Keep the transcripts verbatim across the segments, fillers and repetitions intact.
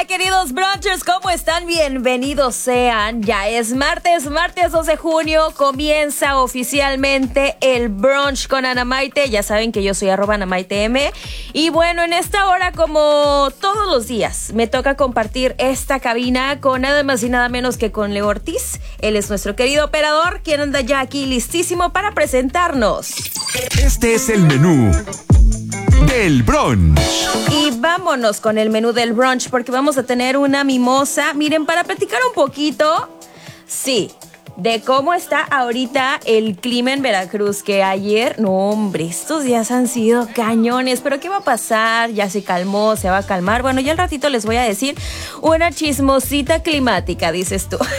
queridos brunchers, ¿cómo están? Bienvenidos sean. Ya es martes, martes dos de junio. Comienza oficialmente el brunch con Ana Maite. Ya saben que yo soy arroba Ana Maite M. Y bueno, en esta hora, como todos los días, me toca compartir esta cabina con nada más y nada menos que con Leo Ortiz. Él es nuestro querido operador, quien anda ya aquí listísimo para presentarnos. Este es el menú del brunch. Y vámonos con el menú del brunch porque vamos a tener una mimosa. Miren, para platicar un poquito, sí, de cómo está ahorita el clima en Veracruz, que ayer, no hombre, estos días han sido cañones, pero ¿qué va a pasar? Ya se calmó, se va a calmar. Bueno, ya al ratito les voy a decir una chismosita climática, dices tú.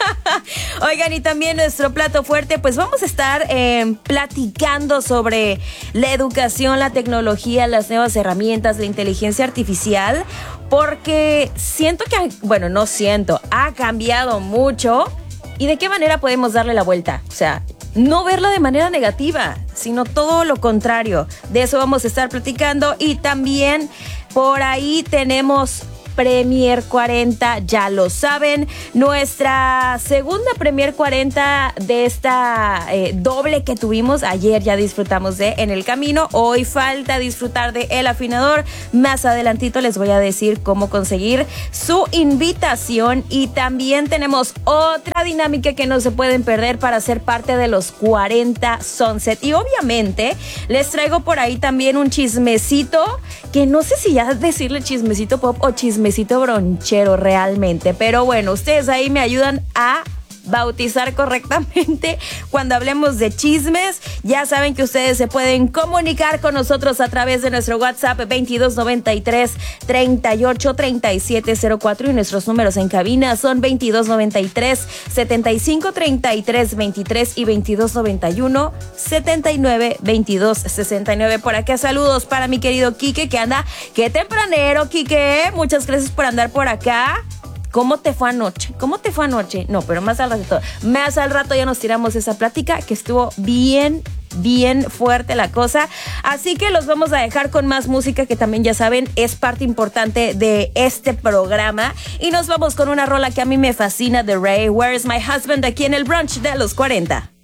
Oigan, y también nuestro plato fuerte, pues vamos a estar eh, platicando sobre la educación, la tecnología, las nuevas herramientas, la inteligencia artificial, porque siento que, bueno, no siento, ha cambiado mucho. ¿Y de qué manera podemos darle la vuelta? O sea, no verla de manera negativa, sino todo lo contrario. De eso vamos a estar platicando. Y también por ahí tenemos Premier cuarenta, ya lo saben, nuestra segunda Premier cuarenta de esta eh, doble que tuvimos ayer. Ya disfrutamos de En el Camino, hoy falta disfrutar de El Afinador. Más adelantito les voy a decir cómo conseguir su invitación. Y también tenemos otra dinámica que no se pueden perder para ser parte de los cuarenta Sunset. Y obviamente les traigo por ahí también un chismecito, que no sé si ya decirle chismecito pop o chismecito bronchero realmente, pero bueno, ustedes ahí me ayudan a bautizar correctamente cuando hablemos de chismes. Ya saben que ustedes se pueden comunicar con nosotros a través de nuestro WhatsApp veintidós noventa y tres, treinta y ocho, treinta y siete cero cuatro, y nuestros números en cabina son veintidós noventa y tres, setenta y cinco, treinta y tres, veintitrés y veintidós noventa y uno, setenta y nueve, veintidós sesenta y nueve. Por acá saludos para mi querido Quique, que anda, qué tempranero, Quique, muchas gracias por andar por acá. ¿Cómo te fue anoche? ¿Cómo te fue anoche? No, pero más al rato. Más al rato ya nos tiramos esa plática que estuvo bien, bien fuerte la cosa. Así que los vamos a dejar con más música, que también ya saben es parte importante de este programa. Y nos vamos con una rola que a mí me fascina de Ray, Where is My Husband, aquí en el brunch de los cuarenta.